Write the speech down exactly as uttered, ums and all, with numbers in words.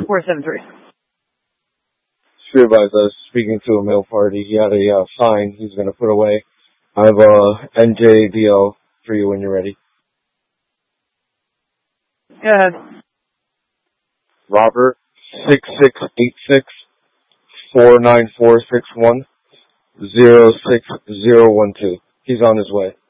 four seven three. Street advisor, I was speaking to a male party. He had a uh, sign he's going to put away. I have a N J D L for you when you're ready. Go ahead. Robert, six six eight six, four nine four six one, zero six zero one two. He's on his way.